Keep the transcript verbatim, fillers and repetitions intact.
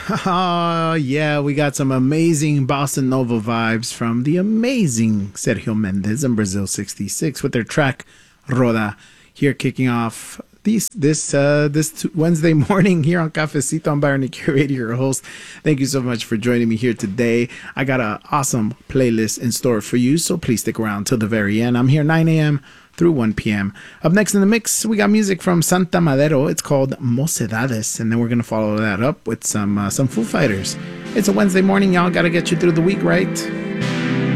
Oh, yeah, we got some amazing bossa nova vibes from the amazing Sergio Mendes and Brazil sixty-six with their track Roda. Here kicking off these this uh this Wednesday morning here on Cafecito. I'm Byron Curator, your host. Thank you so much for joining me here today. I got an awesome playlist in store for you, so please stick around till the very end. I'm here nine a.m. through one p.m. Up next in the mix, we got music from Santa Madero. It's called Mocedades, and then we're gonna follow that up with some uh, some Foo Fighters. It's a Wednesday morning, y'all. Gotta get you through the week, right?